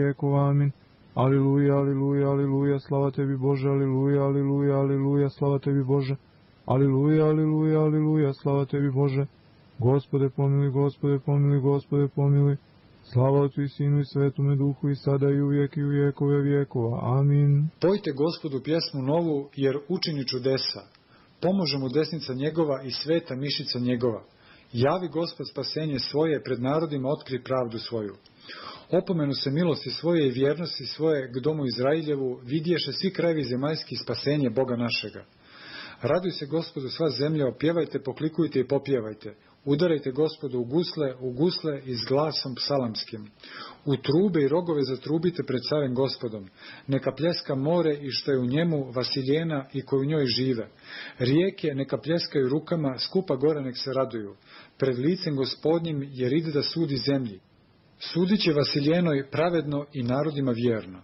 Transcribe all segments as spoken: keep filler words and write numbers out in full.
vijekova. Amin. Aliluja, aliluja, aliluja, slava tebi Bože, aliluja, aliluja, aliluja, slava tebi Bože. Aliluja, aliluja, aliluja, slava tebi Bože. Gospode pomiluj, Gospode pomiluj, Gospode pomiluj. Slava Otcu i Sinu i Svetome Duhu i sada i uvijek i u vijekove vijekova. Amin. Pojte Gospodu pjesmu novu, jer učini čudesa. Pomože mu desnica njegova i sveta mišica njegova. Javi Gospod spasenje svoje, pred narodima otkri pravdu svoju. Opomenu se milosti svoje i vjernosti svoje k domu Izrailjevu, vidješe svi krajevi zemaljski spasenje Boga našega. Raduj se Gospodu sva zemlja, opjevajte, poklikujte i popjevajte. Udarajte Gospodu u gusle, u gusle i s glasom psalamskim. U trube i rogove zatrubite pred carem Gospodom. Neka pljeska more i što je u njemu, Vasiljena i koji u njoj žive. Rijeke neka pljeskaju rukama, skupa gore nek se raduju. Pred licem Gospodnjim, jer ide da sudi zemlji. Sudit će Vasiljenoj pravedno i narodima vjerno.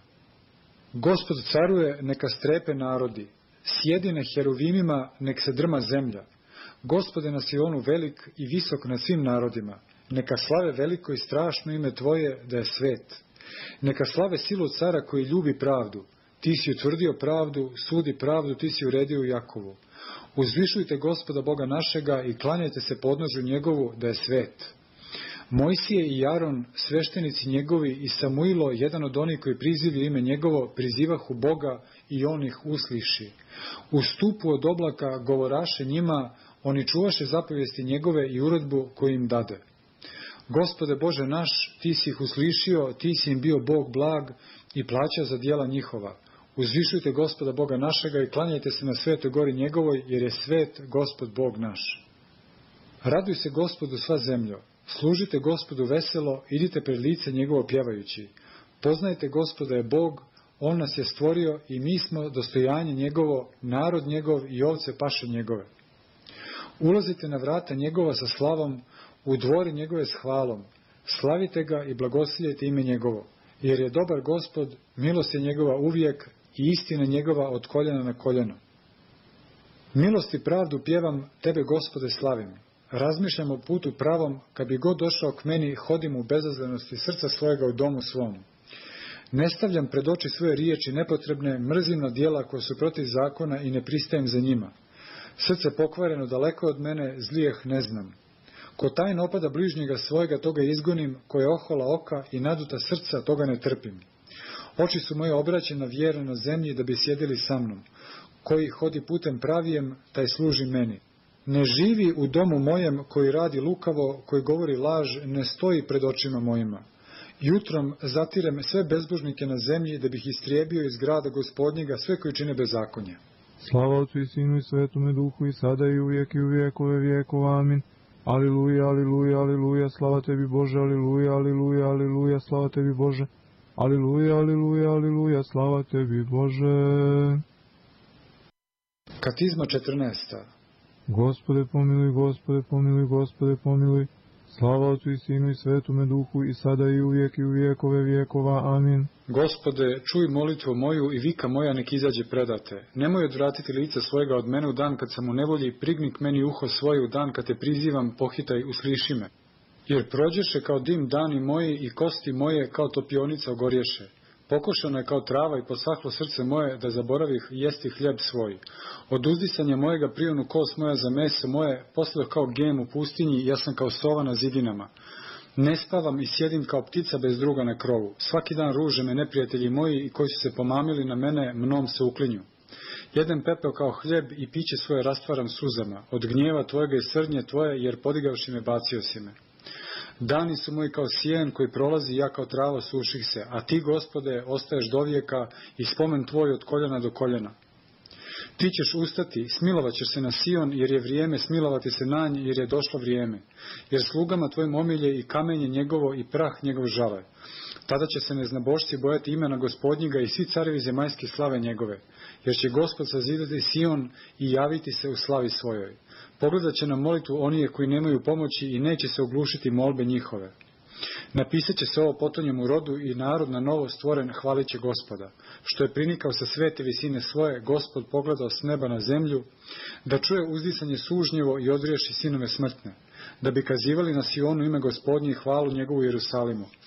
Gospod caruje, neka strepe narodi. Sjedi na heruvimima, nek se drma zemlja. Gospode na Sionu velik i visok nad svim narodima. Neka slave veliko i strašno ime Tvoje, da je svet. Neka slave silu cara koji ljubi pravdu. Ti si utvrdio pravdu, sudi pravdu, ti si uredio u Jakovu. Uzvišujte Gospoda Boga našega i klanjajte se podnožju njegovu, da je svet. Mojsije i Jaron, sveštenici njegovi, i Samuilo, jedan od onih koji prizivlju ime njegovo, prizivahu Boga i on ih usliši. U stupu od oblaka govoraše njima, oni čuvaše zapovijesti njegove i uredbu koju im dade. Gospode Bože naš, ti si ih uslišio, ti si im bio Bog blag i plaća za djela njihova. Uzvišujte Gospoda Boga našega i klanjajte se na svetoj gori njegovoj, jer je svet Gospod Bog naš. Raduj se Gospodu sva zemljo, služite Gospodu veselo, idite pred lice njegovo pjevajući. Poznajte Gospoda je Bog, on nas je stvorio i mi smo dostojanje njegovo, narod njegov i ovce paše njegove. Ulazite na vrata njegova sa slavom, u dvori njegove s hvalom. Slavite ga i blagosiljajte ime njegovo, jer je dobar Gospod, milost je njegova uvijek i istina njegova od koljena na koljeno. Milost i pravdu pjevam, tebe Gospode slavim. Razmišljam o putu pravom, kad bi god došao k meni, hodim u bezazlenosti srca svojega u domu svom. Ne stavljam pred oči svoje riječi nepotrebne, mrzim na djela koja su protiv zakona i ne pristajem za njima. Srce pokvareno daleko od mene, zlijeh ne znam. Ko tajno opada bližnjega svojega, toga izgonim, ko je ohola oka i naduta srca, toga ne trpim. Oči su moje obraćene vjerne na zemlji da bi sjedili sa mnom. Koji hodi putem pravijem, taj služi meni. Ne živi u domu mojem koji radi lukavo, koji govori laž, ne stoji pred očima mojima. Jutrom zatirem sve bezbožnike na zemlji, da bih istrijebio iz grada Gospodnjega sve koji čine bezakonje. Slava Otcu i Sinu i Svetome Duhu i sada i uvijek i u vijekove vijekova. Amin. Aliluja, aliluja, aliluja, slava tebi Bože, aliluja, aliluja, aliluja, slava tebi Bože. Aliluja, aliluja, aliluja, slava tebi Bože. Katizma četrnaesta. Gospode pomiluj, Gospode pomiluj, Gospode pomiluj. Slava Otcu i Sinu i Svetome Duhu i sada i uvijek i u vijekove vijekova. Amin. Gospode, čuj molitvu moju i vika moja nek izađe predate. Nemoj odvratiti lice svojega od mene u dan kad sam u nevolji, prigni k meni uho svoje u dan kad te prizivam, pohitaj, usliši me. Jer prođeše kao dim dani moji i kosti moje kao topionica ogorješe. Pokošano je kao trava i posahlo srce moje da zaboravih jesti hljeb svoj. Od uzdisanja mojega prionu kost moja za meso moje, poslao kao gem u pustinji, ja sam kao sova na zidinama. Ne spavam i sjedim kao ptica bez druga na krovu. Svaki dan ruže me neprijatelji moji i koji su se pomamili na mene, mnom se uklinju. Jedem pepeo kao hljeb i piće svoje rastvaram suzama. Od gnjeva tvojega i srdnje tvoje, jer podigavši me bacio si me. Dani su moji kao sjen koji prolazi, ja kao trava suših se, a ti, Gospode, ostaješ dovijeka i spomen tvoj od koljena do koljena. Ti ćeš ustati, smilovat ćeš se na Sion, jer je vrijeme smilovati se na nj, jer je došlo vrijeme. Jer slugama tvojim omilje i kamenje njegovo i prah njegov žale. Tada će se neznabošci bojati imena Gospodnjega i svi carevi zemaljski slave njegove. Jer će Gospod sazidati Sion i javiti se u slavi svojoj. Pogledat će na molitvu onije koji nemaju pomoći i neće se oglušiti molbe njihove. Napisat će se ovo potonjem u rodu i narod na novo stvoren hvalit će Gospoda. Što je prinikao sa svete visine svoje, Gospod pogledao s neba na zemlju, da čuje uzdisanje sužnjevo i odriješi sinove smrtne, da bi kazivali na Sionu ime Gospodnje i hvalu njegovu Jerusalimu.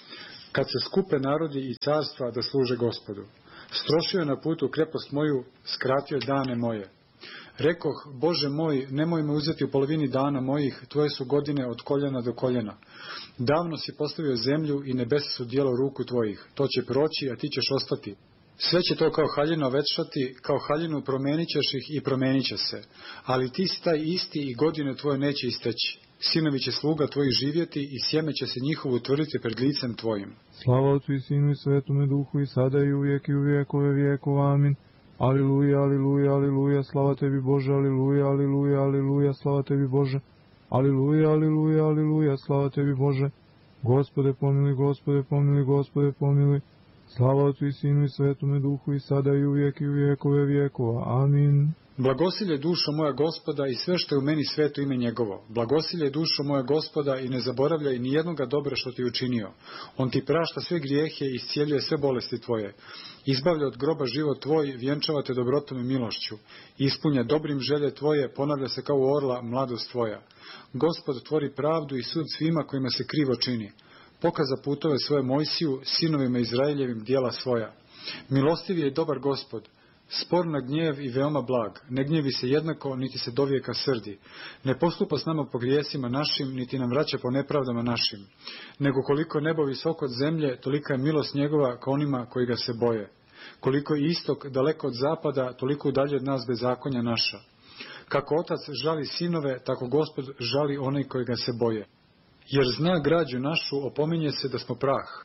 kad se skupe narodi i carstva da služe Gospodu. Strošio je na putu krepost moju, skratio je dane moje. Rekoh, Bože moj, nemoj me uzeti u polovini dana mojih, tvoje su godine od koljena do koljena. Davno si postavio zemlju i nebesa su dijelo ruku tvojih. To će proći, a ti ćeš ostati. Sve će to kao haljina ovečšati, kao haljinu promenit ćeš ih i promenit će se. Ali ti si taj isti i godine tvoje neće isteći. Sinovi će sluga tvojih živjeti i sjeme će se njihovo utvrditi pred licem tvojim. Slava Otcu i Sinu i Svetome Duhu i sada i uvijek i u vijekove vijekova. Amin. Aliluja, aliluja, aliluja, slava tebi Bože, aliluja, aliluja, aliluja, slava tebi Bože. Aliluja, aliluja, aliluja, slava tebi Bože. Gospode pomiluj, Gospode pomiluj, Gospode pomiluj. Slava Otcu i Sinu i Svetome Duhu i sada i uvijek i u vijekove vijekova. Amin. Blagosilje dušo moja Gospoda i sve što je u meni sveto ime njegovo. Blagosilje dušo moja Gospoda i ne zaboravljaj ni jednoga dobra što ti učinio. On ti prašta sve grijehe i iscijeljuje sve bolesti tvoje. Izbavlja od groba život tvoj, vjenčava te dobrotom i milošću. Ispunja dobrim želje tvoje, ponavlja se kao u orla mladost tvoja. Gospod tvori pravdu i sud svima kojima se krivo čini. Pokaza putove svoje Mojsiju, sinovima Izraeljevim dijela svoja. Milostiv je i dobar Gospod, spor na gnjev i veoma blag, ne gnjevi se jednako, niti se dovijeka srdi. Ne postupa s nama po grijesima našim, niti nam vraća po nepravdama našim. Nego koliko nebo visoko od zemlje, tolika je milost njegova ka onima koji ga se boje. Koliko je istok daleko od zapada, toliko udalje od nas bezakonja naša. Kako otac žali sinove, tako Gospod žali onaj koji ga se boje. Jer zna građu našu, opominje se da smo prah.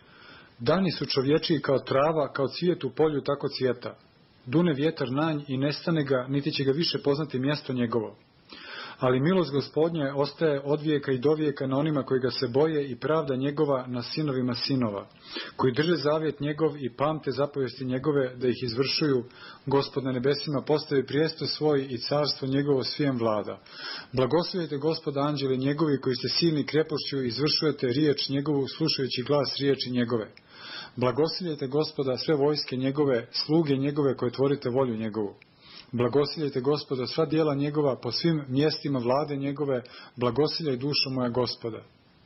Dani su čovječiji kao trava, kao cvijet u polju, tako cvijeta. Dune vjetar nanj i nestane ga, niti će ga više poznati mjesto njegovo. Ali milost Gospodnja ostaje od vijeka i do vijeka na onima koji ga se boje i pravda njegova na sinovima sinova, koji drže zavjet njegov i pamte zapovesti njegove da ih izvršuju. Gospod na nebesima postavi prijesto svoj i carstvo njegovo svijem vlada. Blagoslovite Gospoda anđeli njegovi koji ste silni krepošću i izvršujete riječ njegovu slušajući glas riječi njegove. Blagosiljajte Gospoda sve vojske njegove, sluge njegove koje tvorite volju njegovu. Blagosiljajte Gospoda sva djela njegova po svim mjestima vlade njegove, blagosiljaj dušo moja Gospoda.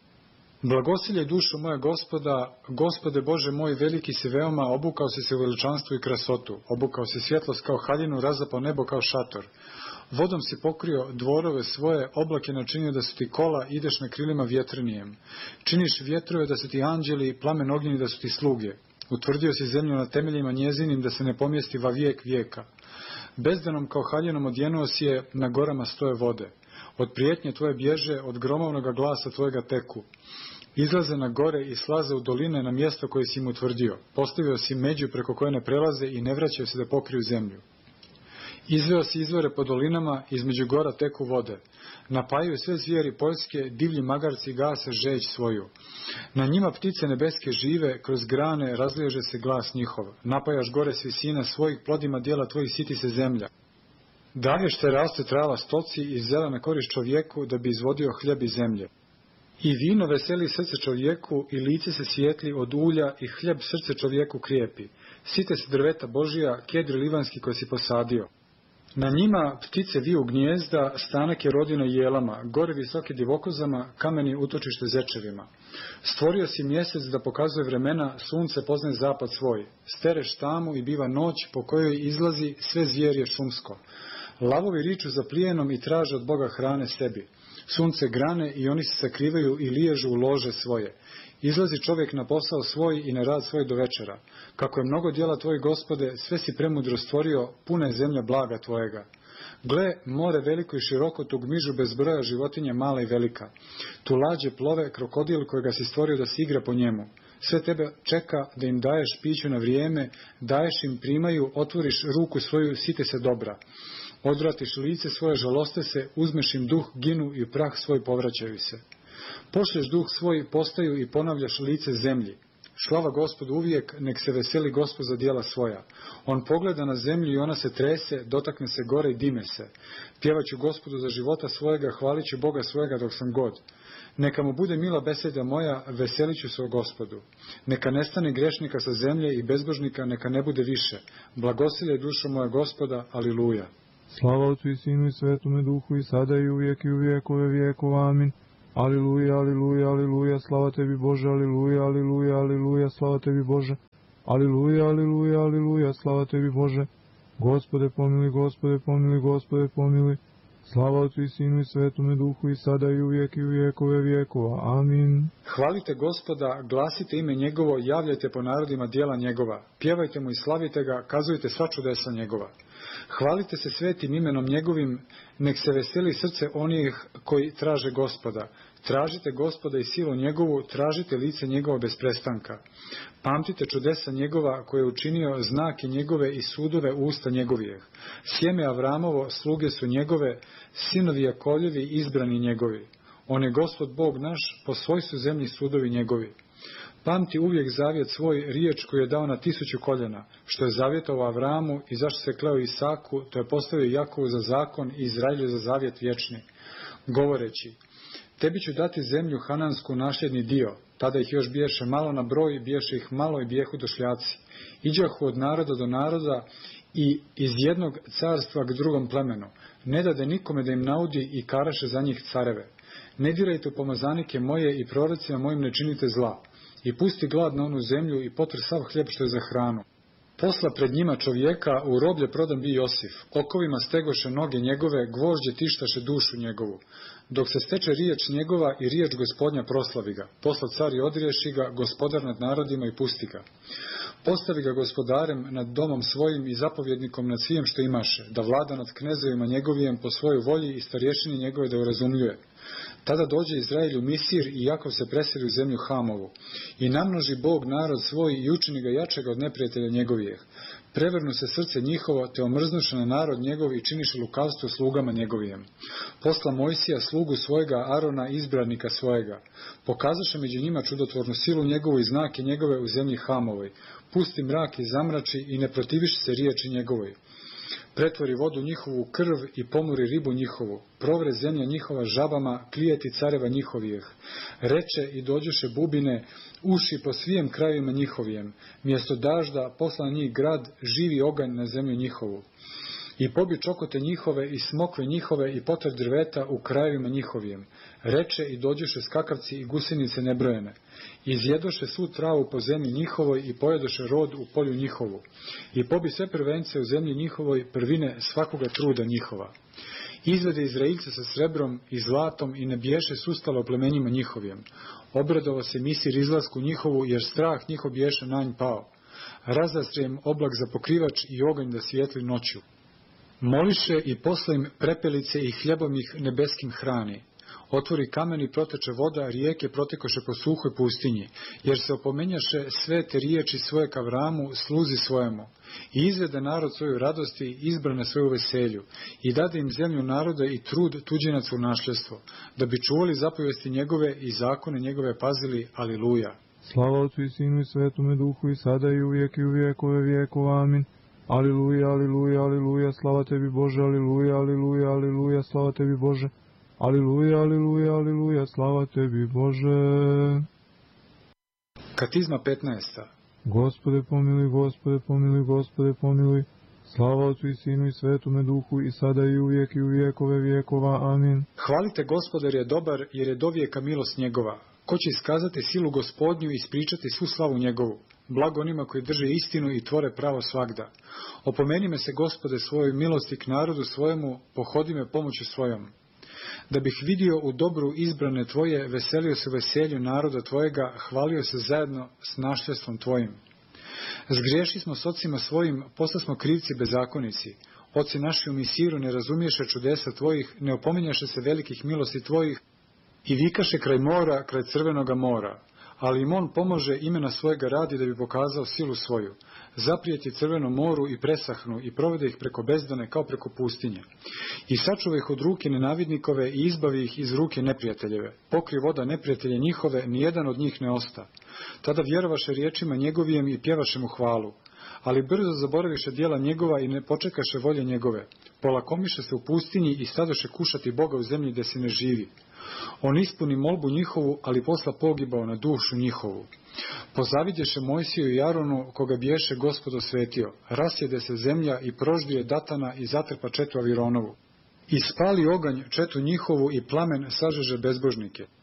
Blagosiljaj dušo moja Gospoda, Gospode Bože moj, veliki si veoma, obukao si se u veličanstvu i krasotu, obukao si svjetlost kao haljinu, razapao nebo kao šator. Vodom si pokrio dvorove svoje, oblake načinio da su ti kola, ideš na krilima vjetrenijem. Činiš vjetrove da su ti anđeli, plamen ognjeni da su ti sluge. Utvrdio si zemlju na temeljima njezinim da se ne pomjesti va vijek vijeka. Bezdanom kao haljenom odjenuo si je, na gorama stoje vode. Od prijetnje tvoje bježe, od gromovnoga glasa tvojega teku. Izlaze na gore i slaze u doline na mjesto koje si im utvrdio. Postavio si među preko koje ne prelaze i ne vraćaju se da pokriju zemlju. Izveo si izvore po dolinama, između gora teku vode. Napajaju sve zvijeri poljske, divlji magarci gase žeđ svoju. Na njima ptice nebeske žive, kroz grane razliježe se glas njihov. Napajaš gore s visina svojih, plodima dijela tvojih siti se zemlja. Dalješ te raste trava stoci i zelena koriš čovjeku da bi izvodio hljeb iz zemlje. I vino veseli srce čovjeku i lice se svijetli od ulja i hljeb srce čovjeku krijepi. Site se drveta Božija, kedri livanski koje si posadio. Na njima ptice viju gnijezda, stanak je rodina jelama, gore visoke divokozama, kameni utočište zečevima. Stvorio si mjesec da pokazuje vremena, sunce poznaje zapad svoj. Stereš tamu i biva noć po kojoj izlazi sve zvijerje šumsko. Lavovi riču za plijenom i traže od Boga hrane sebi. Sunce grane i oni se sakrivaju i liježu u lože svoje. Izlazi čovjek na posao svoj i na rad svoj do večera. Kako je mnogo djela tvoji Gospode, sve si premudro stvorio, puna je zemlja blaga tvojega. Gle, more veliko i široko, tu gmižu bez broja životinja mala i velika. Tu lađe plove, krokodil kojega si stvorio da se igra po njemu. Sve tebe čeka da im daješ piću na vrijeme, daješ im primaju, otvoriš ruku svoju, site se dobra. Odvratiš lice svoje, žaloste se, uzmeš im duh, ginu i prah svoj povraćaju se. Pošlješ duh svoj, postaju i ponavljaš lice zemlji. Slava Gospodu uvijek, nek se veseli Gospod za djela svoja. On pogleda na zemlju i ona se trese, dotakne se gore i dime se. Pjevaću Gospodu za života svojega, hvalit ću Boga svojega dok sam god. Neka mu bude mila beseda moja, veselit ću se o Gospodu. Neka nestane grešnika sa zemlje i bezbožnika, neka ne bude više. Blagosilje dušo moja Gospoda, aliluja. Slava Otcu i Sinu i Svetome Duhu i sada i uvijek i u vijekove vijekova. Amin. Aliluja, aliluja, aliluja, slava tebi Bože, aliluja, aliluja, aliluja, slava tebi Bože. Aliluja, aliluja, aliluja, slava tebi Bože. Gospode pomili, Gospode pomili, Gospode pomili. Slava Otcu i Sinu i Svetome Duhu i sada i uvijek i u vijekove vijekova. Amin. Hvalite Gospoda, glasite ime njegovo, javljajte po narodima djela njegova. Pjevajte mu i slavite ga, kazujte sva čudesa njegova. Hvalite se svetim imenom njegovim, nek se veseli srce onih koji traže Gospoda. Tražite Gospoda i silu njegovu, tražite lice njegovo bez prestanka. Pamtite čudesa njegova koje je učinio, znake njegove i sudove usta njegovijeh. Sjeme Avramovo, sluge su njegove, sinovi Jakovljevi, izbrani njegovi. On je Gospod Bog naš, po svoj su zemlji sudovi njegovi. Pamti uvijek zavjet svoj, riječ koju je dao na tisuću koljena, što je zavjetao Avramu i zašto se kleo Isaku, to je postavio Jakovu za zakon i Izraelju za zavjet vječni, govoreći: tebi ću dati zemlju hanansku nasljedni dio. Tada ih još biješe malo na broj, biješe ih malo i bijehu došljaci. Iđahu od naroda do naroda i iz jednog carstva k drugom plemenu. Ne dade nikome da im naudi i karaše za njih careve. Ne dirajte u pomazanike moje i prorocima mojim ne činite zla. I pusti glad na onu zemlju i potr sav hljeb što je za hranu. Posla pred njima čovjeka, u roblje prodan bi Josif. Okovima stegoše noge njegove, gvožđe tištaše dušu njegovu. Dok se steče riječ njegova i riječ Gospodnja proslavi ga. Posla car i odriješi ga, gospodar nad narodima i pusti ga. Postavi ga gospodarem nad domom svojim i zapovjednikom nad svijem što imaše, da vlada nad knezovima njegovijem po svojoj volji i starješini njegove da urazumljuje. Tada dođe Izrael u Misir i Jakov se preseli u zemlju Hamovu. I namnoži Bog narod svoj i učini ga jačega od neprijatelja njegovijeh. Prevrnu se srce njihovo, te omrznuše na narod njegov i činiše lukavstvo slugama njegovijem. Posla Mojsija slugu svojega, Arona izbranika svojega. Pokazaše među njima čudotvornu silu njegovu i znake njegove u zemlji Hamovoj. Pusti mrak i zamrači i ne protiviš se riječi njegovoj. Pretvori vodu njihovu u krv i pomori ribu njihovu. Provre zemlja njihova žabama, klijeti careva njihovijeh. Reče i dođuše bubine, uši po svijem krajevima njihovijem. Mjesto dažda posla na njih grad, živi oganj na zemlju njihovu. I pobi čokote njihove i smokve njihove i potar drveta u krajevima njihovijem. Reče i dođuše skakavci i gusenice nebrojene. Izjedoše svu travu po zemlji njihovoj i pojedoše rod u polju njihovu. I pobi sve prvence u zemlji njihovoj, prvine svakoga truda njihova. Izvede Izraelce sa srebrom i zlatom i ne biješe sustalo plemenjima njihovijem. Obradova se Misir izlasku njihovu, jer strah njihov biješe na nj pao. Razastrijem oblak za pokrivač i oganj da svijetli noću. Moliše i posla im prepelice i hljebom ih nebeskim hrani. Otvori kamen i proteče voda, rijeke protekoše po suhoj pustinji, jer se opomenjaše sve te riječi svoje ka Avramu, sluzi svojemu. I izvede narod svoju radosti, izbrane svoju veselju, i dade im zemlju naroda i trud tuđinaca u nasljedstvo, da bi čuvali zapovesti njegove i zakone njegove pazili. Aliluja. Slava Otcu i Sinu i Svetome Duhu i sada i uvijek i u vijekove vijekova. Amin. Aliluja, aliluja, aliluja, slava tebi Bože, aliluja, aliluja, aliluja, slava tebi Bože. Aliluja, aliluja, aliluja, slava tebi Bože. Katizma petnaesta. Gospode pomili, Gospode pomili, Gospode pomili. Slava Otcu i Sinu i Svetome Duhu i sada i uvijek i u vijekove vijekova. Amin. Hvalite Gospoda jer je dobar, jer je dovijeka milost njegova. Ko će iskazati silu Gospodnju i ispričati svu slavu njegovu? Blago onima koji drže istinu i tvore pravo svagda. Opomeni me se, Gospode, svojoj milosti k narodu svojemu, pohodi me pomoću svojom. Da bih vidio u dobru izbrane tvoje, veselio se veselju naroda tvojega, hvalio se zajedno s nasljedstvom tvojim. Zgriješi smo s ocima svojim, posta smo krivci bezakonici. Oci naši u Misiru ne razumiješe čudesa tvojih, ne opominjaše se velikih milosti tvojih i vikaše kraj mora, kraj crvenoga mora. Ali im on pomože, imena svojega radi da bi pokazao silu svoju. Zaprijeti crvenom moru i presahnu i provede ih preko bezdane kao preko pustinje. I sačuva ih od ruke nenavidnikove i izbavi ih iz ruke neprijateljeve. Pokri voda neprijatelje njihove, nijedan od njih ne osta. Tada vjerovaše riječima njegovijem i pjevaše mu hvalu. Ali brzo zaboraviše djela njegova i ne počekaše volje njegove. Polakomiše se u pustinji i stadoše kušati Boga u zemlji gdje se ne živi. On ispuni molbu njihovu, ali posla pogibao na dušu njihovu. Pozavidješe Mojsiju i Aronu, koga biješe Gospod osvetio. Rasjede se zemlja i prožduje Datana i zatrpa četu Avironovu. I spali oganj četu njihovu i plamen sažeže bezbožnike.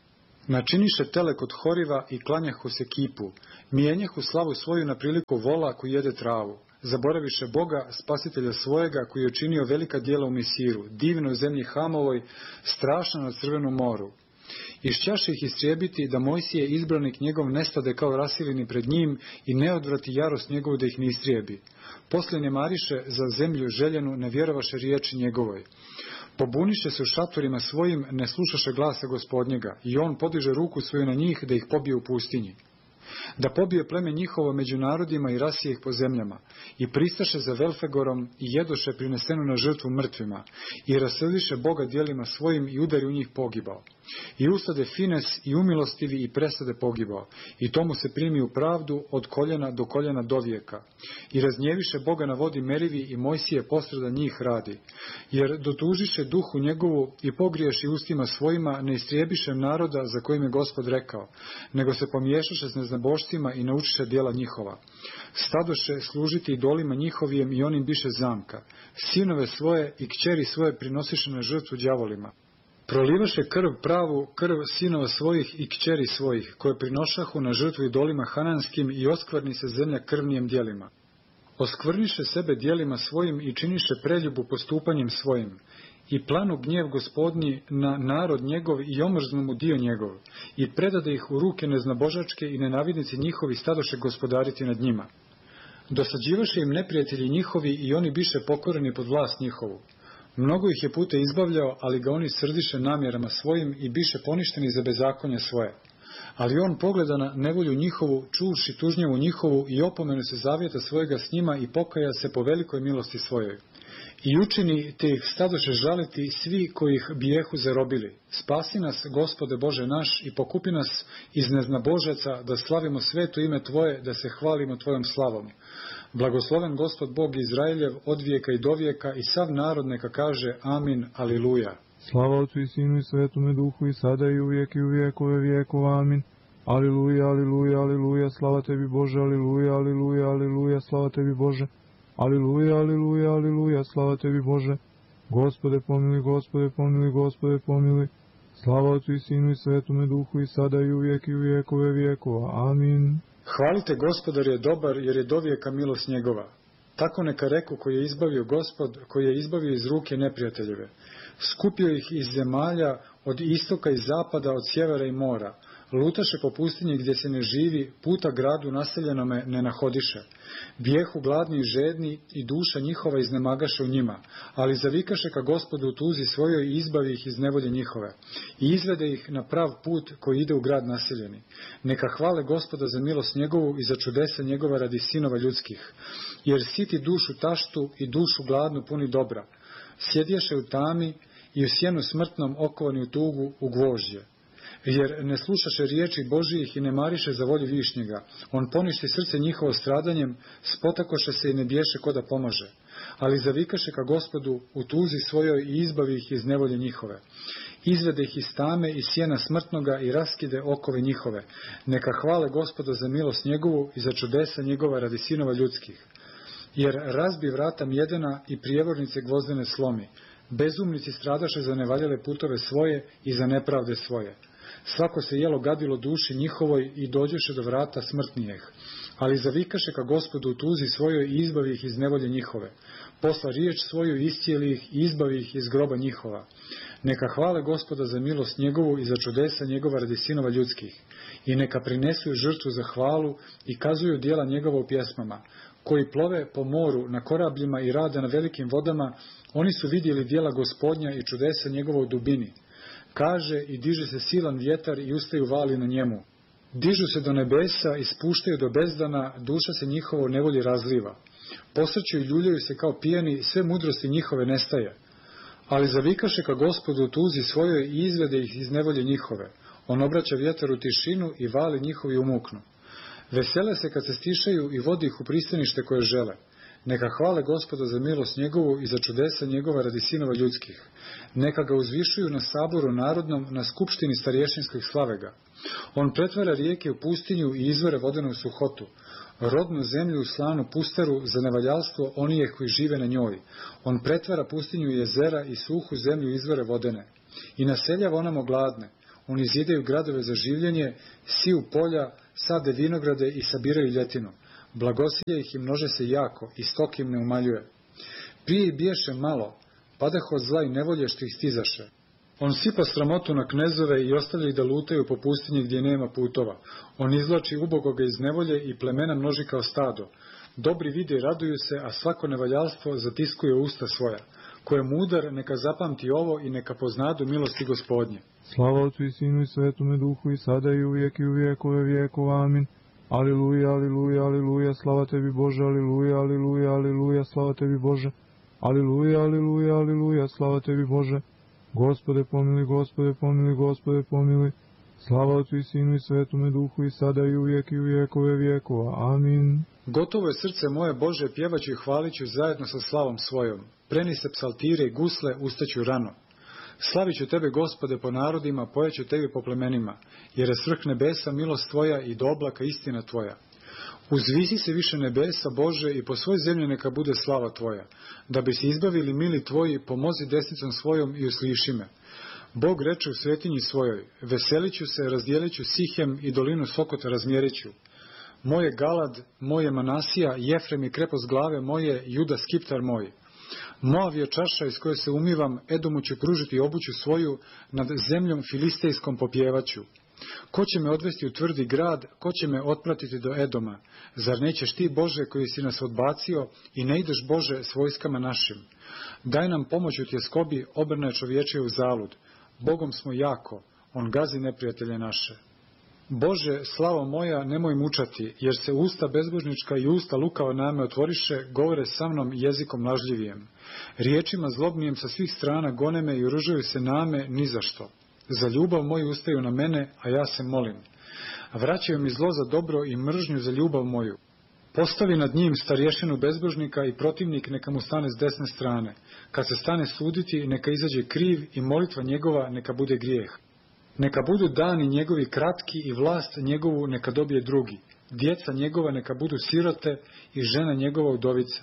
Načiniše tele kod Horiva i klanjahu se kipu, mijenjahu slavu svoju na priliku vola koji jede travu. Zaboraviše Boga, spasitelja svojega, koji je činio velika djela u Mesiru, divno u zemlji Hamovoj, strašno na Crvenom moru. Išćaše ih istrijebiti, da Mojsije izbranik njegov nestade kao rasilini pred njim i ne odvrati jarost njegovu da ih ne istrijebi. Poslije ne mariše za zemlju željenu, ne vjerovaše riječi njegovoj. Pobuniše se u šatorima svojim, ne slušaše glasa Gospodnjega, i on podiže ruku svoju na njih da ih pobije u pustinji. Da pobije pleme njihovo među narodima i rasije ih po zemljama, i pristaše za Velfegorom i jedoše prinesenu na žrtvu mrtvima, i raseliše Boga djelima svojim i udari u njih pogibao. I ustade Fines i umilostivi i prestade pogibao, i tomu se primi u pravdu od koljena do koljena dovijeka. I raznjeviše Boga na vodi Merivi i Mojsije posreda njih radi, jer dotužiše duhu njegovu i pogriješi ustima svojima, ne istrijebiše naroda za kojim je Gospod rekao, nego se pomiješaše s neznabošcima i naučiše djela njihova. Stadoše služiti idolima njihovijem i onim biše zamka. Sinove svoje i kćeri svoje prinosiše na žrtvu đavolima. Prolivaše krv pravu, krv sinova svojih i kćeri svojih, koje prinošahu na žrtvu idolima hananskim, i oskvrni se zemlja krvnijem djelima. Oskvrniše sebe djelima svojim i činiše preljubu postupanjem svojim. I planu gnjev Gospodnji na narod njegov i omrznu mu dio njegov, i predade ih u ruke neznabožačke i nenavidnici njihovi stadoše gospodariti nad njima. Dosađivaše im neprijatelji njihovi i oni biše pokoreni pod vlast njihovu. Mnogo ih je puta izbavljao, ali ga oni srdiše namjerama svojim i biše poništeni za bezakonje svoje. Ali on pogleda na nevolju njihovu, čuvši tužnjevu njihovu i opomenu se zavjeta svojega s njima i pokaja se po velikoj milosti svojoj. I učini te ih stadoše žaliti svi koji ih bijehu zarobili. Spasi nas, Gospode Bože naš, i pokupi nas iz neznabožaca, da slavimo sveto ime Tvoje, da se hvalimo Tvojom slavom. Blagosloven Gospod Bog Izraeljev od vijeka i do vijeka, i sav narod neka kaže amin, aliluja. Slava Otcu i Sinu i Svetome Duhu, i sada i uvijek i u vijekove vijekova, amin. Aliluja, aliluja, aliluja, slava Tebi Bože, aliluja, aliluja, aliluja, slava Tebi Bože. Aliluja, aliluja, aliluja, slava Tebi Bože. Gospode pomiluj, Gospode pomiluj, Gospode pomiluj. Slava Otcu i Sinu i Svetome Duhu, i sada i uvijek i u vijekove vijekova, amin. Hvalite Gospodar je dobar, jer je dovijeka milost njegova. Tako neka reku koji je izbavio Gospod, koji je izbavio iz ruke neprijateljeve. Skupio ih iz zemalja, od istoka i zapada, od sjevera i mora. Lutaše po pustinji gdje se ne živi, puta gradu naseljenome ne nahodiše. Bijehu gladni i žedni, i duša njihova iznemagaše u njima, ali zavikaše ka Gospodu u tuzi svojoj i izbavi ih iz nevolje njihove. I izvede ih na prav put koji ide u grad naseljeni. Neka hvale Gospoda za milost njegovu i za čudesa njegova radi sinova ljudskih. Jer siti dušu taštu i dušu gladnu puni dobra. Sjedješe u tami i u sjenu smrtnom okovani u tugu u gvožđe. Jer ne slušaše riječi Božijih i ne mariše za volju višnjega. On poništi srce njihovo stradanjem, spotakoše se i ne bješe ko da pomaže. Ali zavikaše ka Gospodu u tuzi svojoj i izbavi ih iz nevolje njihove. Izvede ih iz tame i sjena smrtnoga i raskide okove njihove. Neka hvale Gospoda za milost njegovu i za čudesa njegova radi sinova ljudskih. Jer razbi vrata mjedena i prijevornice gvozdene slomi. Bezumnici stradaše za nevaljale putove svoje i za nepravde svoje. Svako se jelo gadilo duši njihovoj i dođeše do vrata smrtnijeh. Ali zavikaše ka Gospodu u tuzi svojoj i izbavi ih iz nevolje njihove. Posla riječ svoju i iscijeli ih i izbavi ih iz groba njihova. Neka hvale Gospoda za milost njegovu i za čudesa njegova radi sinova ljudskih. I neka prinesu žrtvu za hvalu i kazuju djela njegova u pjesmama. Koji plove po moru na korabljima i rade na velikim vodama, oni su vidjeli djela Gospodnja i čudesa njegova u dubini. Kaže i diže se silan vjetar i ustaju vali na njemu. Dižu se do nebesa i spuštaju do bezdana, duša se njihova u nevolji razliva. Posrću i ljuljaju se kao pijani, sve mudrosti njihove nestaje. Ali zavikaše ka Gospodu u tuzi svojoj i izvede ih iz nevolje njihove. On obraća vjetar u tišinu i vali njihovi umuknu. Vesele se kad se stišaju i vodi ih u pristanište koje žele. Neka hvale Gospoda za milost njegovu i za čudesa njegova radi sinova ljudskih. Neka ga uzvišuju na saboru narodnom, na skupštini starješinskih slavega. On pretvara rijeke u pustinju i izvore vodenu suhotu. Rodnu zemlju u slanu pustaru za nevaljalstvo onije koji žive na njoj. On pretvara pustinju jezera i suhu zemlju izvore vodene. I naseljava onamo gladne. Oni zidaju gradove za življenje, siju polja, sade vinograde i sabiraju ljetinu. Blagosilje ih i množe se jako, i stok im ne umaljuje. Prije ih biješe malo, padah od zla i nevolje što ih stizaše. On sipa sramotu na knezove i ostavlja ih da lutaju po pustinji gdje nema putova. On izvlači ubogoga iz nevolje i plemena množi kao stado. Dobri vide i raduju se, a svako nevaljalstvo zatiskuje usta svoja. Ko je mudar, neka zapamti ovo i neka poznadu milosti Gospodnje. Slava Otcu i Sinu i Svetome Duhu i sada i uvijek i u vijekove vijekova. Amin. Aliluja, aliluja, aliluja, slava tebi Bože, aliluja, aliluja, aliluja, slava tebi Bože. Aliluja, aliluja, aliluja, slava tebi Bože. Gospode pomili, Gospode pomili, Gospode pomili. Slava Otcu i Sinu i Svetome Duhu i sada i uvijek i u vijekove vijekova. Amin. Gotovo je srce moje Bože, pjevaću i hvaliću zajedno sa slavom svojom. Preni se psaltire i gusle, ustaću rano. Slavit ću tebe, Gospode, po narodima, pojeću tebi po plemenima, jer je svrh nebesa milost tvoja i do oblaka istina tvoja. Uzvisi se više nebesa, Bože, i po svoj zemlji neka bude slava tvoja. Da bi se izbavili mili tvoji, pomozi desnicom svojom i usliši me. Bog reče u svetinji svojoj, veselit ću se, razdijelit ću Sihem i dolinu Sokota razmjerit ću. Moje Galad, moje Manasija, Jefrem i krepost glave moje, Juda skiptar moj. Moav je čaša iz koje se umivam, Edomu ću pružiti obuću svoju, nad zemljom filistejskom popjevaću. Ko će me odvesti u tvrdi grad, ko će me otpratiti do Edoma? Zar nećeš ti, Bože, koji si nas odbacio, i ne ideš, Bože, s vojskama našim? Daj nam pomoć u tjeskobi, obrne čovječe u zalud. Bogom smo jako, on gazi neprijatelje naše. Bože, slavo moja, nemoj mučati, jer se usta bezbožnička i usta lukava name otvoriše, govore sa mnom jezikom lažljivijem. Riječima zlobnijem sa svih strana gone me i uružuju se name ni za što. Za ljubav moju ustaju na mene, a ja se molim. Vraćaju mi zlo za dobro i mržnju za ljubav moju. Postavi nad njim starješinu bezbožnika i protivnik neka mu stane s desne strane. Kad se stane suditi, neka izađe kriv i molitva njegova neka bude grijeh. Neka budu dani njegovi kratki i vlast njegovu neka dobije drugi. Djeca njegova neka budu sirote i žena njegova udovica.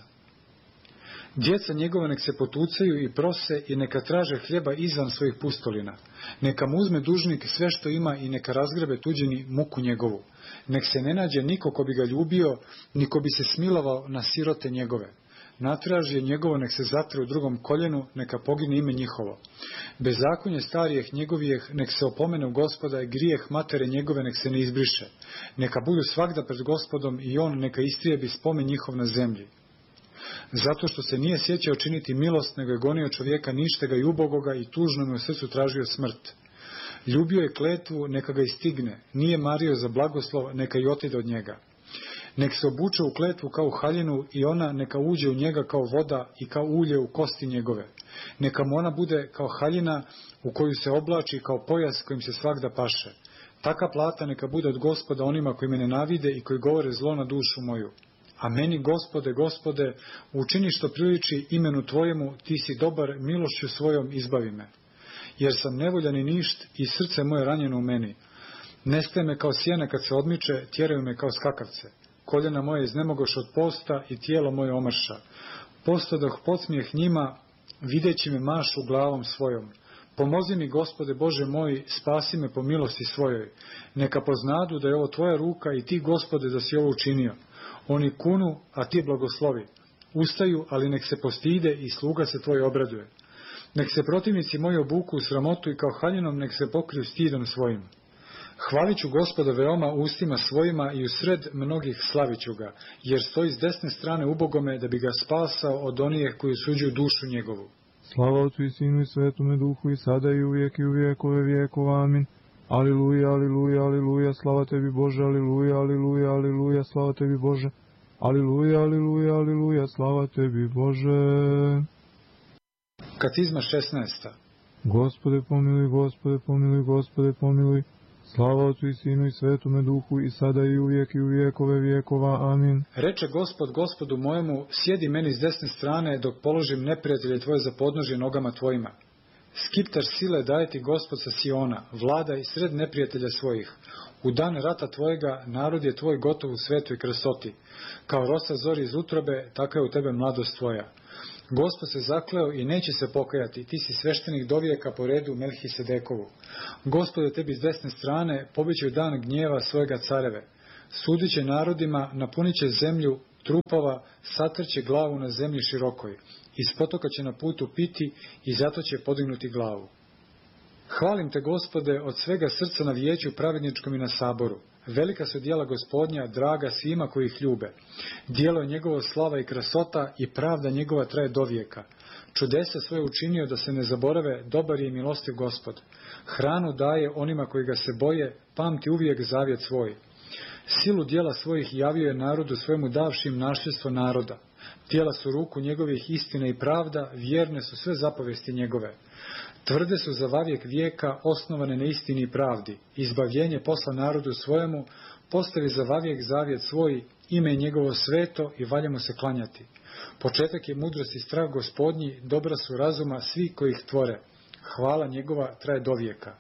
Djeca njegova nek se potucaju i prose i neka traže hljeba izvan svojih pustolina. Neka mu uzme dužnik sve što ima i neka razgrebe tuđini muku njegovu. Nek se ne nađe niko ko bi ga ljubio, niko bi se smilovao na sirote njegove. Natražje njegovo nek se zatre u drugom koljenu, neka pogine ime njihovo. Bezakonje starijeh njegovijeh nek se opomene u Gospoda i grijeh matere njegove nek se ne izbriše. Neka budu svagda pred Gospodom i on neka istrijebi spomen njihov na zemlji. Zato što se nije sjećao činiti milost, nego je gonio čovjeka ništega i ubogoga i tužno mu u srcu tražio smrt. Ljubio je kletvu, neka ga istigne, nije mario za blagoslov, neka i otide od njega. Nek se obuče u kletvu kao u haljinu i ona neka uđe u njega kao voda i kao ulje u kosti njegove. Neka mu ona bude kao haljina u koju se oblači kao pojas kojim se svagda paše. Taka plata neka bude od Gospoda onima koji me nenavide i koji govore zlo na dušu moju. A meni, Gospode, Gospode, učini što priliči imenu Tvojemu, Ti si dobar, milošću svojom izbavi me. Jer sam nevoljan i ništ i srce moje ranjeno u meni. Nestaje me kao sjene kad se odmiče, tjeraju me kao skakavce. Koljena moje iznemogoš od posta i tijelo moje omrša. Postadoh podsmijeh njima, videći me mašu glavom svojom. Pomozi mi, Gospode Bože moj, spasi me po milosti svojoj. Neka poznadu da je ovo Tvoja ruka i Ti, Gospode, da si ovo učinio. Oni kunu, a Ti blagoslovi. Ustaju, ali nek se postide i sluga se Tvoj obraduje. Nek se protivnici moji obuku u sramotu i kao haljinom nek se pokriju stidom svojim. Hvalit ću Gospoda veoma ustima svojima i usred mnogih slavit ću ga, jer stoji s desne strane ubogome da bi ga spasao od onih koji suđuju dušu njegovu. Slava Otcu i Sinu i Svetome Duhu i sada i uvijek i u vijekove vijekova. Amin. Aliluja, aliluja, aliluja, slava tebi Bože, aliluja, aliluja, aliluja, slava tebi Bože. Aliluja, aliluja, aliluja, slava tebi Bože. Katizma šesnaesta. Gospode pomiluj, Gospode pomiluj, Gospode pomiluj. Slava Otcu i Sinu i Svetome Duhu i sada i uvijek i u vijekove vijekova. Amin. Reče Gospod Gospodu mojemu, sjedi meni s desne strane dok položim neprijatelje Tvoje za podnožje nogama Tvojima. Skiptar sile daje Ti Gospod sa Siona, vladaj sred neprijatelja svojih. U dan rata tvojega narod je tvoj gotov u svetoj krasoti. Kao rosa zori iz utrobe, tako je u tebe mladost tvoja. Gospod se zakleo i neće se pokajati, ti si sveštenik dovijeka po redu Melhisedekovu. Gospod je tebi s desne strane, pobiće u dan gnjeva svojega careve. Sudit će narodima, napunit će zemlju trupova, satrće glavu na zemlji širokoj. Iz potoka će na putu piti i zato će podignuti glavu. Hvalim te, Gospode, od svega srca na vijeću pravedničkom i na saboru. Velika su djela Gospodnja, draga svima koji ih ljube. Djelo je njegovo slava i krasota i pravda njegova traje dovijeka. Čudesa svoje učinio da se ne zaborave, dobar je i milostiv Gospod. Hranu daje onima koji ga se boje, pamti uvijek zavjet svoj. Silu djela svojih javio je narodu svojemu davši im nasljedstvo naroda. Tijela su ruku njegovih istina i pravda, vjerne su sve zapovesti njegove. Tvrde su za vavijek vijeka, osnovane na istini i pravdi. Izbavljenje posla narodu svojemu, postavi za vavijek zavjet svoj, ime je njegovo sveto i valja mu se klanjati. Početak je mudrost i strah Gospodnji, dobra su razuma svi koji ih tvore. Hvala njegova traje dovijeka.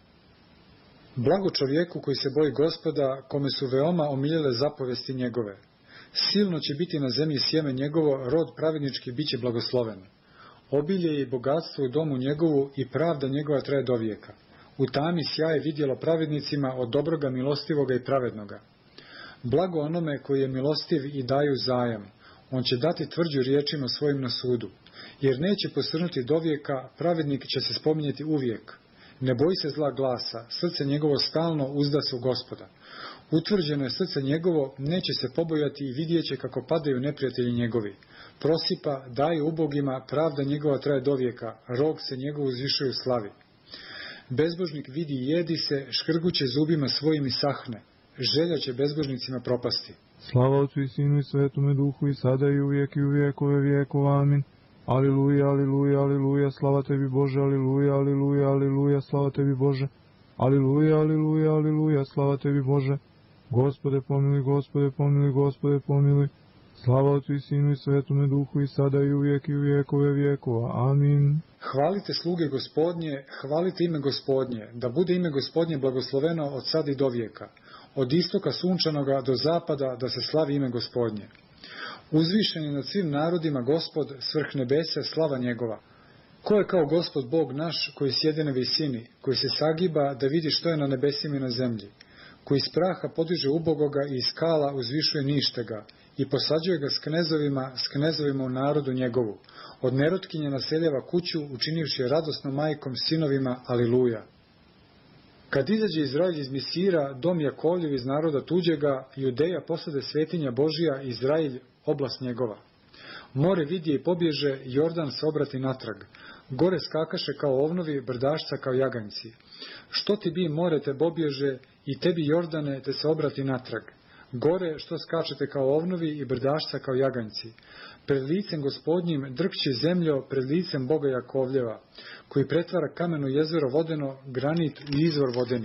Blago čovjeku koji se boji Gospoda, kome su veoma omiljele zapovesti njegove. Silno će biti na zemlji sjeme njegovo, rod pravednički bit će blagosloven. Obilje i bogatstvo u domu njegovu i pravda njegova traje dovijeka. U tami sjaje vidjelo pravednicima od dobroga, milostivoga i pravednoga. Blago onome koji je milostiv i daju zajam. On će dati tvrđu riječima svojim na sudu. Jer neće posrnuti dovijeka, pravednik će se spominjati uvijek. Ne boji se zla glasa, srce njegovo stalno uzda se u Gospoda. Utvrđeno je srce njegovo, neće se pobojati i vidjet će kako padaju neprijatelji njegovi. Prosipa, daje ubogima, pravda njegova traje dovijeka, rog se njegov uzvišuje u slavi. Bezbožnik vidi i jedi se, škrguće zubima svojim i sahne. Želja će bezbožnicima propasti. Slava Otcu i Sinu i Svetome Duhu i sada i uvijek i u vijekove vijekova. Amin. Aliluja, aliluja, aliluja, slava tebi Bože, aliluja, aliluja, aliluja, slava tebi Bože. Aliluja, aliluja, aliluja, slava tebi Bože. Gospode pomiluj, Gospode pomiluj, Gospode pomiluj. Slava Otcu i Sinu i Svetome Duhu i sada i uvijek i u vijekove vijekova. Amin. Hvalite sluge Gospodnje, hvalite ime Gospodnje, da bude ime Gospodnje blagosloveno od sada i do vijeka. Od istoka sunčanoga do zapada da se slavi ime Gospodnje. Uzvišen je nad svim narodima Gospod, svrh nebesa, slava njegova. Ko je kao Gospod Bog naš, koji sjede na visini, koji se sagiba da vidi što je na nebesima i na zemlji, koji iz praha podiže ubogoga i iz skala uzvišuje ništega i posađuje ga s knezovima, s knezovima u narodu njegovu. Od nerotkinje naseljava kuću, učinivši je radosno majkom, sinovima, aliluja. Kad izađe Izrael iz Misira, dom Jakovljev iz naroda tuđega, Judeja posade svetinja Božija, Izrael oblast njegova. More vidje i pobježe, Jordan se obrati natrag. Gore skakaše kao ovnovi, brdašca kao jaganjci. Što ti bi more te pobježe i tebi Jordane te se obrati natrag. Gore što skačete kao ovnovi i brdašca kao jaganjci. Pred licem Gospodnjim drkće zemljo, pred licem Boga Jakovljeva, koji pretvara kameno jezero vodeno, granit i izvor vodeni.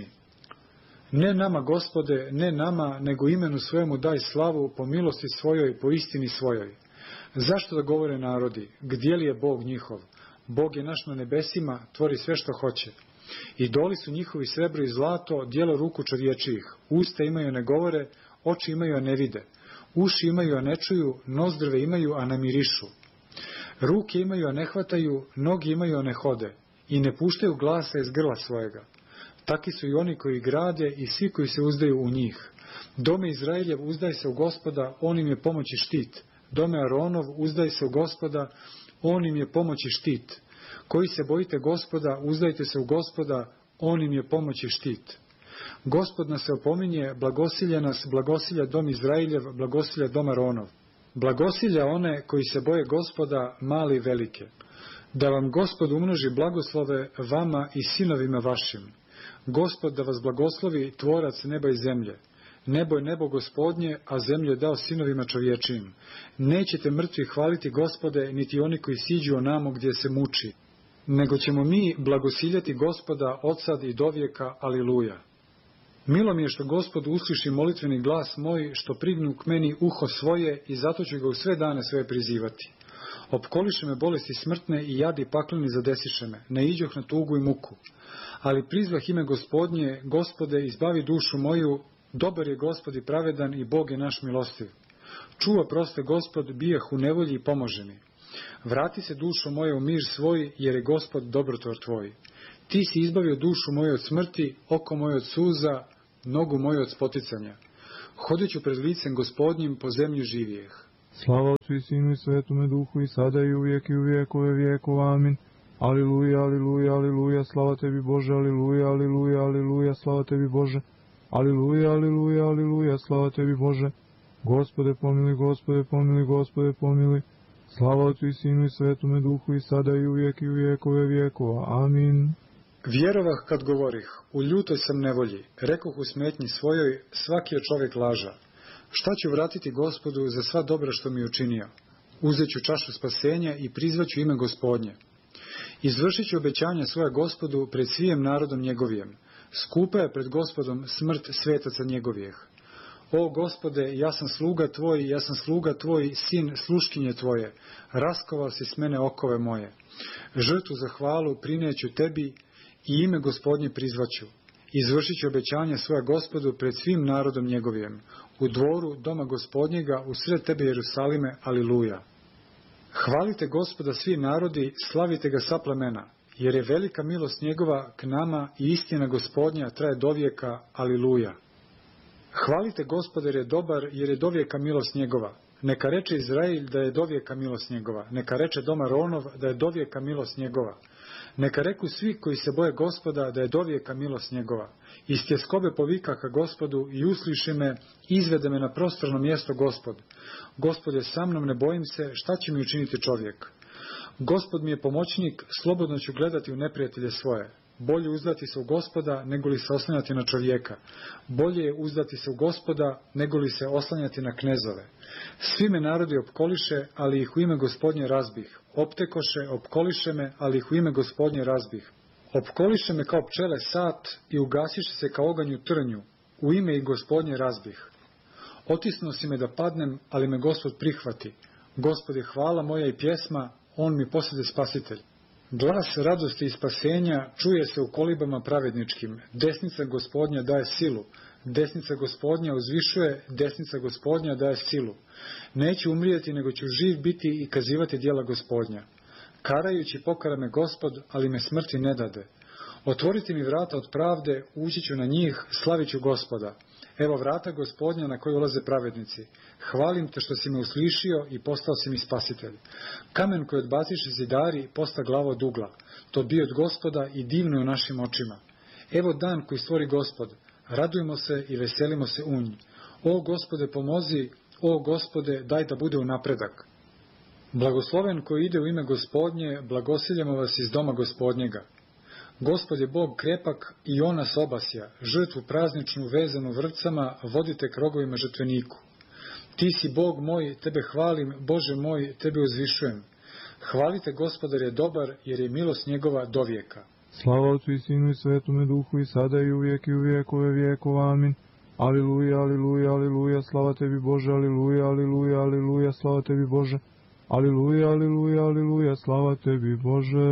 Ne nama, Gospode, ne nama, nego imenu svojemu daj slavu, po milosti svojoj, po istini svojoj. Zašto da govore narodi? Gdje li je Bog njihov? Bog je naš na nebesima, tvori sve što hoće. Idoli su njihovi srebro i zlato, djelo ruku čovječijih. Usta imaju, a ne govore, oči imaju, a ne vide. Uši imaju, a ne čuju, nozdrve imaju, a ne mirišu. Ruke imaju, a ne hvataju, noge imaju, a ne hode. I ne puštaju glasa iz grla svojega. Taki su i oni koji grade i svi koji se uzdaju u njih. Dome Izraeljev, uzdaj se u Gospoda, on im je pomoć i štit. Dome Aronov, uzdaj se u Gospoda, on im je pomoć i štit. Koji se bojite Gospoda, uzdajte se u Gospoda, on im je pomoć i štit. Gospod nas se opominje, blagosilja nas, blagosilja dom Izraeljev, blagosilja dom Aronov. Blagosilja one koji se boje Gospoda, mali i velike. Da vam Gospod umnoži blagoslove vama i sinovima vašim. Gospod da vas blagoslovi, tvorac neba i zemlje. Nebo je nebo Gospodnje, a zemlju je dao sinovima čovječijim. Nećete mrtvi hvaliti Gospode, niti oni koji siđu onamo gdje se muči. Nego ćemo mi blagosiljati Gospoda od sad i do vijeka, aliluja. Milo mi je što Gospod usliši molitveni glas moj, što prignu k meni uho svoje i zato ću ga u sve dane svoje prizivati. Opkoliše me bolesti smrtne i jadi pakleni zadesiše me, ne iđoh na tugu i muku. Ali prizvah ime Gospodnje, Gospode, izbavi dušu moju, Dobar je Gospod i pravedan i Bog je naš milostiv. Čuva proste Gospod, bijeh u nevolji i pomože mi. Vrati se dušo moje u mir svoj, jer je Gospod dobrotvor tvoj. Ti si izbavio dušu moju od smrti, oko moje od suza, nogu moju od spoticanja. Hodit ću pred licem Gospodnjim po zemlji živijeh. Slava Otcu i Sinu i Svetome Duhu i sada i uvijek i u vijekove vijekova. Amin. Aliluja, aliluja, aliluja, slava tebi Bože, aliluja, aliluja, aliluja, slava tebi Bože. Aliluja, aliluja, aliluja, slava tebi Bože. Gospode pomiluj, Gospode pomiluj, Gospode pomiluj. Slava Otcu i Sinu i Svetome Duhu i sada i uvijek i u vijekove vijekova. Amin. Vjerovah kad govorih, u ljutoj sam nevolji, rekoh u smetnji svojoj, svaki je čovjek laža. Šta ću vratiti Gospodu za sva dobra što mi je učinio? Uzet ću čašu spasenja i prizvaću ime Gospodnje. Izvršit ću obećanja svoja Gospodu pred svijem narodom njegovijem. Skupa je pred Gospodom smrt svetaca njegovijeh. O Gospode, ja sam sluga tvoj, ja sam sluga tvoj, sin sluškinje tvoje. Raskovao si s mene okove moje. Žrtvu za hvalu prineću tebi i ime Gospodnje prizvaću. Izvršit ću obećanja svoja Gospodu pred svim narodom njegovijem. U dvoru doma Gospodnjega, usred tebe Jerusalime, aliluja. Hvalite Gospoda svi narodi, slavite ga sa plemena, jer je velika milost njegova k nama i istina Gospodnja traje dovijeka, aliluja. Hvalite Gospoda jer je dobar, jer je dovijeka milost njegova. Neka reče Izrael da je dovijeka milost njegova. Neka reče doma Ronov da je dovijeka milost njegova. Neka reku svi koji se boje Gospoda da je dovijeka milost njegova. Iz tjeskobe povika ka Gospodu i usliši me, izvede me na prostorno mjesto Gospod. Gospod je sa mnom, ne bojim se, šta će mi učiniti čovjek? Gospod mi je pomoćnik, slobodno ću gledati u neprijatelje svoje. Bolje uzdati se u Gospoda, nego li se oslanjati na čovjeka. Bolje je uzdati se u Gospoda, nego li se oslanjati na knezove. Svi me narodi opkoliše, ali ih u ime Gospodnje razbih. Optekoše, opkoliše me, ali ih u ime Gospodnje razbih. Opkoliše me kao pčele sat i ugasiše se kao oganj u trnju. U ime i Gospodnje razbih. Otisnuo si me da padnem, ali me Gospod prihvati. Gospod je hvala moja i pjesma, on mi posade spasitelj. Glas radosti i spasenja čuje se u kolibama pravedničkim. Desnica Gospodnja daje silu. Desnica Gospodnja uzvišuje, desnica Gospodnja daje silu. Neću umrijeti, nego ću živ biti i kazivati djela Gospodnja. Karajući pokara me Gospod, ali me smrti ne dade. Otvoriti mi vrata od pravde, ući ću na njih, slavit ću Gospoda. Evo vrata Gospodnja na koje ulaze pravednici. Hvalim te što si me uslišio i postao si mi spasitelj. Kamen koji odbaciše zidari posta glava od ugla. To bi od Gospoda i divno je u našim očima. Evo dan koji stvori Gospod. Radujmo se i veselimo se u nj. O Gospode pomozi, o Gospode daj da bude u napredak. Blagosloven koji ide u ime Gospodnje, blagosiljamo vas iz doma Gospodnjega. Gospod je Bog krepak i on nas obasja, žrtvu prazničnu vezanu vrpcama, vodite k rogovima žrtveniku. Ti si Bog moj, tebe hvalim, Bože moj, tebe uzvišujem. Hvalite Gospodar je dobar, jer je milost njegova dovijeka. Slava Otcu i Sinu i Svetome Duhu i sada i uvijek i u vijekove vijekova. Amin. Aliluja, aliluja, aliluja, slava tebi Bože, aliluja, aliluja, aliluja, slava tebi Bože. Aliluja, aliluja, aliluja, slava tebi Bože.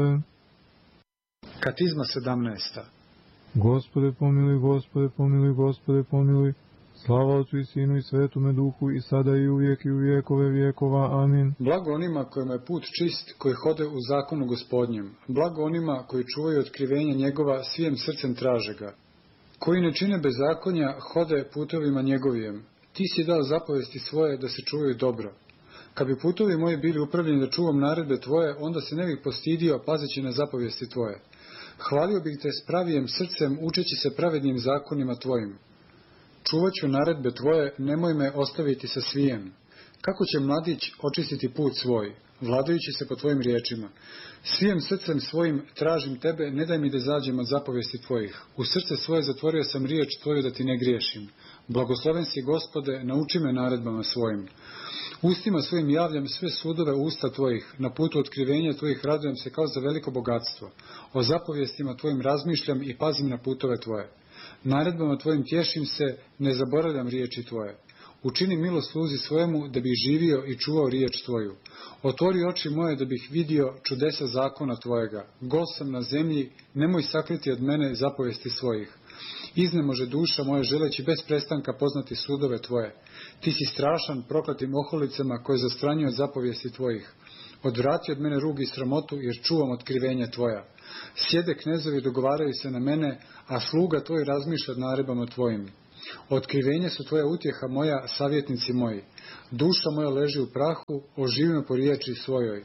Katizma sedamnaesta. Gospode pomiluj, Gospode pomiluj, Gospode pomiluj. Slava Otcu i Sinu i Svetome Duhu i sada i uvijek i u vijekove vijekova. Amin. Blago onima kojima je put čist, koji hode u zakonu Gospodnjem. Blago onima koji čuvaju otkrivenja njegova, svijem srcem traže ga. Koji ne čine bezakonja, hode putovima njegovijem. Ti si dao zapovesti svoje da se čuvaju dobro. Kad bi putovi moji bili upravljeni da čuvam naredbe tvoje, onda se ne bih postidio pazeći na zapovesti tvoje. Hvalio bih te s pravijem srcem, učeći se pravednim zakonima tvojim. Čuvat ću naredbe tvoje, nemoj me ostaviti sa svijem. Kako će mladić očistiti put svoj, vladajući se po tvojim riječima? Svijem srcem svojim tražim tebe, ne daj mi da zađem od zapovesti tvojih. U srce svoje zatvorio sam riječ tvoju da ti ne griješim. Blagosloven si Gospode, nauči me naredbama svojim. Ustima svojim javljam sve sudove usta tvojih, na putu otkrivenja tvojih radujem se kao za veliko bogatstvo. O zapovjestima tvojim razmišljam i pazim na putove tvoje. Naredbama tvojim tješim se, ne zaboravljam riječi tvoje. Učini milost sluzi svojemu da bih živio i čuvao riječ tvoju. Otvori oči moje da bih vidio čudesa zakona tvojega. Gost sam na zemlji, nemoj sakriti od mene zapovesti svojih. Iznemože duša moja želeći bez prestanka poznati sudove tvoje. Ti si strašan proklatim oholicama koje zastranjuju od zapovijesti tvojih. Odvrati od mene rug i sramotu, jer čuvam otkrivenja tvoja. Sjede knezovi, dogovaraju se na mene, a sluga tvoj razmišlja od naredbama tvojim. Otkrivenje su tvoja utjeha moja, savjetnici moji. Duša moja leži u prahu, oživi me po riječi svojoj.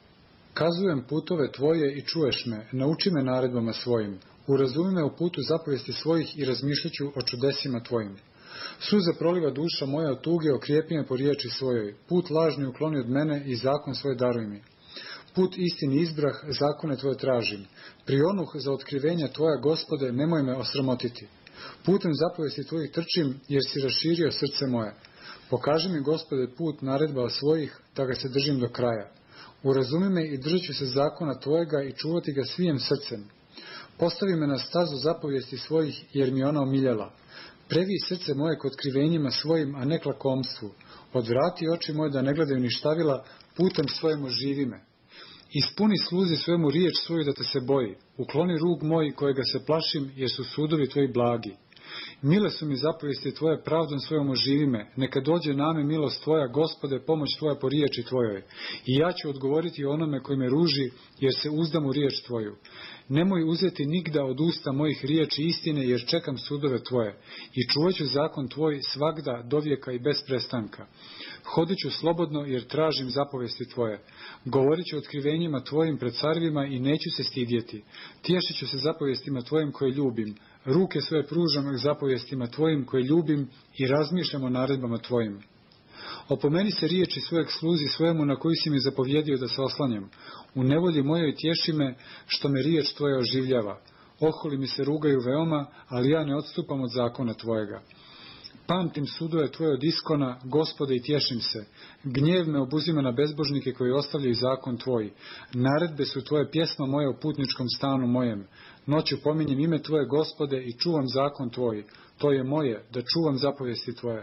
Kazujem putove tvoje i čuješ me, nauči me naredbama svojim. Urazumi me u putu zapovijesti svojih i razmišljaću o čudesima tvojim. Suze proliva duša moja od tuge, okrijepi me po riječi svojoj. Put lažni ukloni od mene i zakon svoj daruj mi. Put istini izbrah, zakone tvoje tražim. Prionuh za otkrivenja tvoja, Gospode, nemoj me osramotiti. Putem zapovijesti tvojih trčim, jer si raširio srce moje. Pokaži mi, Gospode, put naredba svojih, da ga se držim do kraja. Urazumi me i držat ću se zakona tvojega i čuvati ga svijem srcem. Postavi me na stazu zapovijesti svojih, jer mi je ona omiljala. Previ srce moje k otkrivenjima svojim, a ne k lakomstvu. Odvrati oči moje da ne gledaju ništavila, putem svojemu živi me. Ispuni sluzi svojemu riječ svoju da te se boji. Ukloni rug moj kojega se plašim, jer su sudovi tvoji blagi. Mile su mi zapovijesti tvoje, pravdom svojom oživi me. Neka dođe name milost tvoja, Gospode, pomoć tvoja po riječi tvojoj. I ja ću odgovoriti onome koji me ruži, jer se uzdam u riječ tvoju. Nemoj uzeti nigda od usta mojih riječi istine, jer čekam sudove tvoje. I čuvat ću zakon tvoj svagda, dovijeka i bez prestanka. Hodit ću slobodno, jer tražim zapovijesti tvoje. Govorit ću otkrivenjima tvojim pred carevima i neću se stidjeti. Tješit ću se zapovijestima tvojim koje ljubim. Ruke svoje pružam zapovijestima tvojim koje ljubim i razmišljam o naredbama tvojim. Opomeni se riječi svojeg sluzi svojemu na koju si mi zapovjedio da se oslanjam. U nevolji mojoj tješi me, što me riječ tvoja oživljava. Oholi mi se rugaju veoma, ali ja ne odstupam od zakona tvojega. Pamtim sudove tvoje od iskona, Gospode, i tješim se. Gnjev me obuzima na bezbožnike koji ostavljaju zakon tvoj. Naredbe su tvoje, pjesma moja u putničkom stanu mojem. Noću pominjem ime tvoje, Gospode, i čuvam zakon tvoj. To je moje, da čuvam zapovijesti tvoje.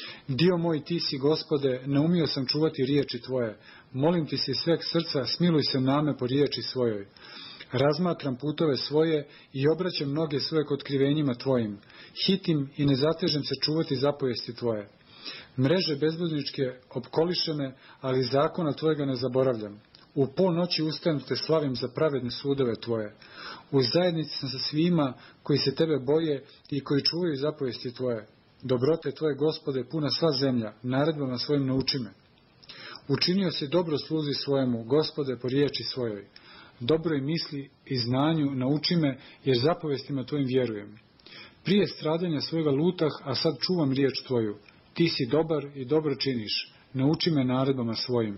Dio moj ti si, Gospode, ne umio sam čuvati riječi tvoje. Molim ti se sveg srca, smiluj se name po riječi svojoj. Razmatram putove svoje i obraćam noge svoje k otkrivenjima tvojim. Hitim i ne zatežem se čuvati zapovijesti tvoje. Mreže bezbožničke opkoliše me, ali zakona tvojega ne zaboravljam. U pol noći ustajem te slavim za pravedne sudove tvoje. U zajednici sam sa svima koji se tebe boje i koji čuvaju zapovijesti tvoje. Dobrote tvoje, Gospode, puna sva zemlja, naredbama svojim nauči me. Učinio si dobro sluzi svojemu, Gospode, po riječi svojoj. Dobroj misli i znanju nauči me, jer zapovjestima tvojim vjerujem. Prije stradanja svojega lutah, a sad čuvam riječ tvoju. Ti si dobar i dobro činiš. Nauči me naredbama svojim.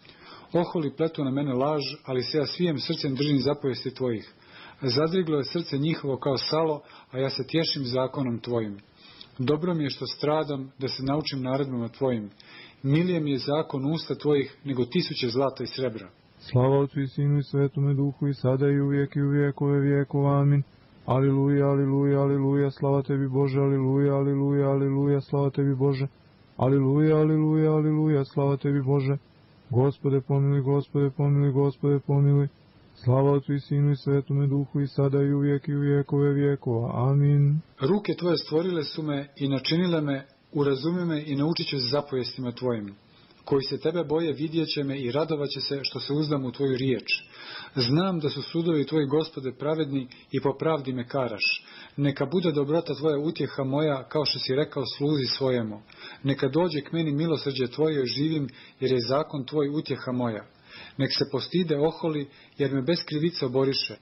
Oholi pletu na mene laž, ali se ja svijem srcem držim zapovijesti tvojih. Zadriglo je srce njihovo kao salo, a ja se tješim zakonom tvojim. Dobro mi je što stradam, da se naučim naredbama tvojim. Milije mi je zakon usta tvojih, nego tisuće zlata i srebra. Slava Otcu i Sinu i Svetome Duhu, i sada i uvijek i u vijekove vijekova. Amin. Aliluja, aliluja, aliluja, slava tebi Bože, aliluja, aliluja, aliluja, slava tebi Bože. Aliluja, aliluja, aliluja, slava tebi Bože. Gospode pomiluj, Gospode pomiluj, Gospode pomiluj. Slava Otcu i Sinu i Svetome Duhu, i sada i uvijek i u vijekove vijekova. Amin. Ruke tvoje stvorile su me i načinile me, urazumi me i naučit ću zapovjestima tvojim. Koji se tebe boje vidjet će me i radovat će se što se uzdam u tvoju riječ. Znam da su sudovi tvoji, Gospode, pravedni i po pravdi me karaš. Neka bude dobrota tvoja utjeha moja, kao što si rekao sluzi svojemu. Neka dođe k meni milosrđe tvoje i živim, jer je zakon tvoj utjeha moja. Nek se postide oholi, jer me bez krivice oboriše.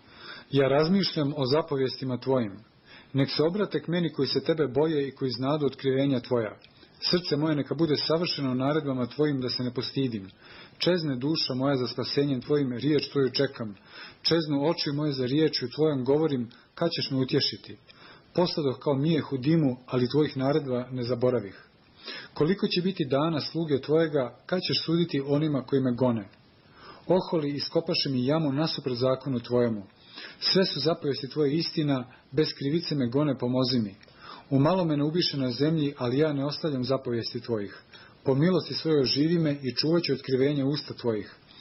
Ja razmišljam o zapovjestima tvojim. Nek se obrate k meni koji se tebe boje i koji znadu otkrivenja tvoja. Srce moje neka bude savršeno naredbama tvojim, da se ne postidim. Čezne duša moja za spasenjem tvojim, riječ tvoju čekam. Čeznu oči moje za riječju tvojom govorim, kad ćeš me utješiti. Posladoh kao mijeh u dimu, ali tvojih naredba ne zaboravih. Koliko će biti dana sluge tvojega, kad ćeš suditi onima koji me gone? Oholi iskopaše mi jamu nasuprot zakonu tvojemu. Sve su zapovijesti tvoje istina, bez krivice me gone, pomozi mi. U malo me ne ubiše na zemlji, ali ja ne ostavljam zapovijesti tvojih. Po milosti svojoj živi me i čuvat ću otkrivenje usta tvojih.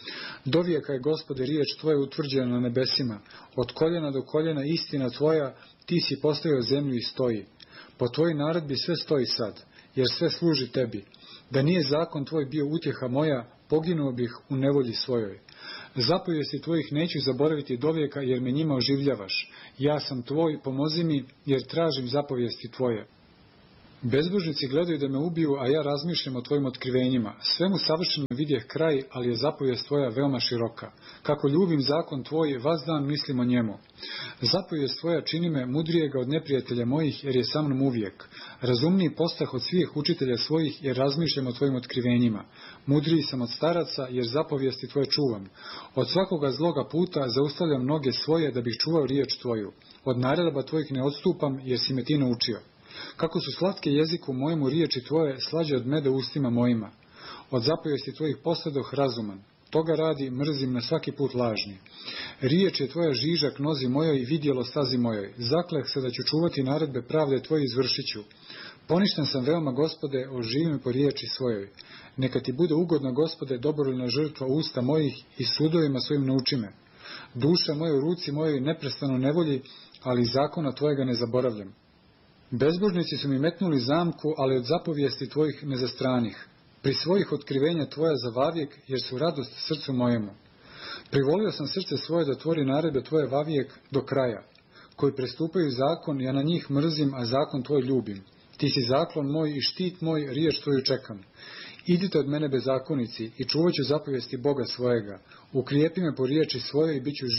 Dovijeka je, Gospode, riječ Tvoja utvrđena na nebesima. Od koljena do koljena istina Tvoja, Ti si postavio zemlju i stoji. Po Tvojoj naredbi sve stoji sad, jer sve služi Tebi. Da nije zakon Tvoj bio utjeha moja, poginuo bih u nevolji svojoj. Zapovijesti Tvojih neću zaboraviti dovijeka, jer me njima oživljavaš. Ja sam Tvoj, pomozi mi, jer tražim zapovijesti Tvoje. Bezbožnici gledaju da me ubiju, a ja razmišljam o Tvojim otkrivenjima. Svemu savršeno vidjeh kraj, ali je zapovijest Tvoja veoma široka. Kako ljubim zakon Tvoj, vas dan mislim o njemu. Zapovijest Tvoja čini me mudrijega od neprijatelja mojih, jer je sa mnom uvijek. Razumniji postah od svih učitelja svojih, jer razmišljam o Tvojim otkrivenjima. Mudriji sam od staraca, jer zapovijesti Tvoje čuvam. Od svakoga zloga puta zaustavljam noge svoje, da bih čuvao riječ Tvoju. Od naredaba Tvojih ne odstupam, jer si me Ti naučio. Kako su slatke jeziku mojemu riječi Tvoje, slađe od meda ustima mojima. Od zapovijesti Tvojih postadoh razuman. Toga radi, mrzim na svaki put lažni. Riječ je Tvoja žižak nozi mojoj i vidjelo stazi mojoj. Zakleh se da ću čuvati naredbe pravde Tvoje, izvršit ću. Poništen sam veoma, Gospode, oživi me po riječi svojoj. Neka Ti bude ugodna, Gospode, dobrovoljna žrtva usta mojih i sudovima svojim nauči me. Duša moja u ruci mojoj neprestano nevolji, ali zakona Tvojega ne zaboravljam. Bezbožnici su mi metnuli zamku, ali od zapovijesti Tvojih ne zastranih. Pri svojih otkrivenja Tvoja za vavijek, jer su radost srcu mojemu. Privolio sam srce svoje da tvori naredbe Tvoje vavijek do kraja. Koji prestupaju zakon, ja na njih mrzim, a zakon Tvoj ljubim. Ti si zaklon moj i štit moj, riječ Tvoju čekam. Idite od mene bezakonici i čuvat ću zapovijesti Boga svojega. Ukrijepi me po riječi svojoj i bit ću